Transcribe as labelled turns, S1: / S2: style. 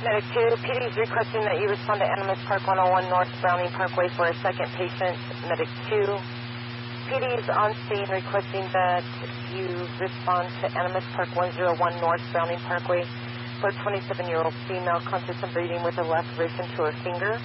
S1: Medic 2, PD is requesting that you respond to Animas Park 101 North Browning Parkway for a second patient. Medic 2, PD is on scene requesting that you respond to Animas Park 101 North Browning Parkway for a 27-year-old female conscious and breathing with a laceration to her finger.